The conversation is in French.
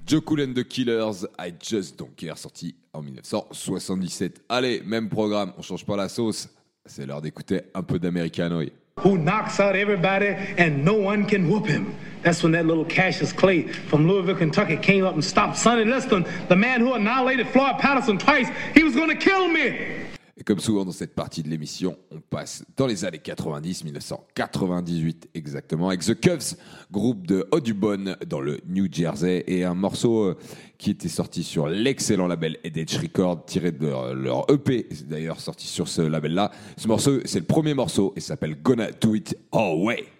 Joe Cool and the Killers, I Just Don't Care, sorti en 1977. Allez, même programme, on change pas la sauce. C'est l'heure d'écouter un peu d'Americanoï. Who knocks out everybody and no one can whoop him. That's when that little Cassius Clay from Louisville, Kentucky came up and stopped Sonny Liston, the man who annihilated Floyd Patterson twice. He was going to kill me. Et comme souvent dans cette partie de l'émission, on passe dans les années 90, 1998 exactement, avec The Cuffs, groupe de Audubon dans le New Jersey, et un morceau qui était sorti sur l'excellent label Edge Records, tiré de leur EP, d'ailleurs sorti sur ce label-là. Ce morceau, c'est le premier morceau, et s'appelle Gonna Do It Our Way.